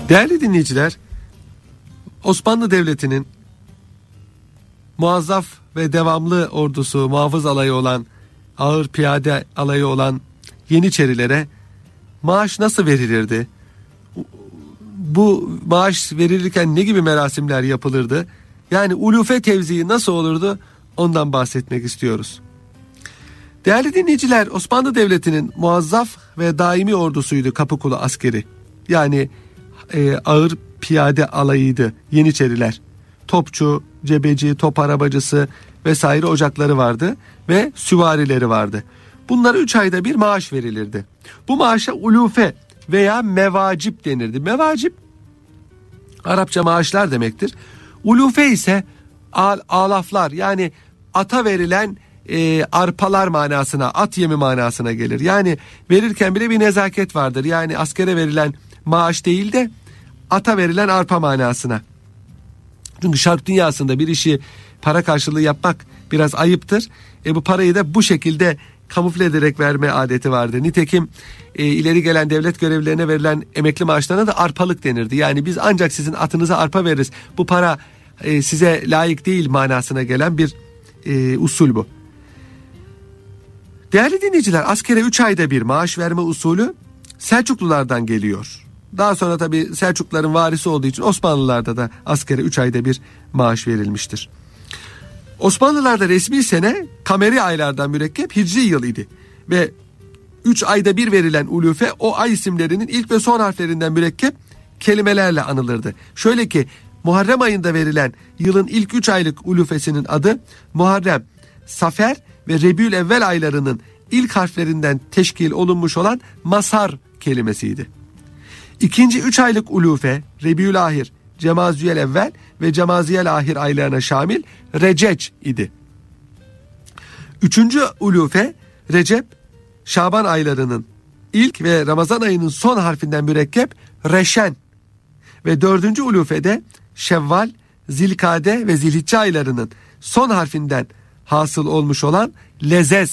Değerli dinleyiciler, Osmanlı Devleti'nin muazzaf ve devamlı ordusu, muhafız alayı olan, ağır piyade alayı olan Yeniçerilere maaş nasıl verilirdi? Bu maaş verilirken ne gibi merasimler yapılırdı? Yani ulufe tevziği nasıl olurdu? Ondan bahsetmek istiyoruz. Değerli dinleyiciler, Osmanlı Devleti'nin muazzaf ve daimi ordusuydu Kapıkulu askeri. Yani ağır piyade alayıydı Yeniçeriler. Topçu, cebeci, top arabacısı vesaire ocakları vardı ve süvarileri vardı. Bunlara 3 ayda bir maaş verilirdi. Bu maaşa ulufe veya mevacip denirdi. Mevacip Arapça maaşlar demektir. Ulufe ise alaflar, yani ata verilen arpalar manasına, at yemi manasına gelir. Yani verirken bile bir nezaket vardır. Yani askere verilen maaş değil de ata verilen arpa manasına. Çünkü şark dünyasında bir işi para karşılığı yapmak biraz ayıptır. Bu parayı da bu şekilde kamufle ederek verme adeti vardı. Nitekim ileri gelen devlet görevlilerine verilen emekli maaşlarına da arpalık denirdi. Yani biz ancak sizin atınıza arpa veririz, bu para size layık değil manasına gelen bir usul bu. Değerli dinleyiciler, askere 3 ayda bir maaş verme usulü Selçuklulardan geliyor. Daha sonra tabii Selçukluların varisi olduğu için Osmanlılarda da askere 3 ayda bir maaş verilmiştir. Osmanlılarda resmi sene kameri aylardan mürekkep hicri yıl idi ve 3 ayda bir verilen ulufe o ay isimlerinin ilk ve son harflerinden mürekkep kelimelerle anılırdı. Şöyle ki Muharrem ayında verilen yılın ilk 3 aylık ulufesinin adı Muharrem, Safer ve Rebiülevvel aylarının ilk harflerinden teşkil olunmuş olan Masar kelimesiydi. İkinci 3 aylık ulufe Rebiülahir, Cemaziyelevvel ve Cemaziyelahir aylarına şamil Recec idi. Üçüncü ulufe Recep, Şaban aylarının ilk ve Ramazan ayının son harfinden mürekkep Reşen ve dördüncü ulufede Şevval, Zilkade ve Zilhicce aylarının son harfinden hasıl olmuş olan Lezez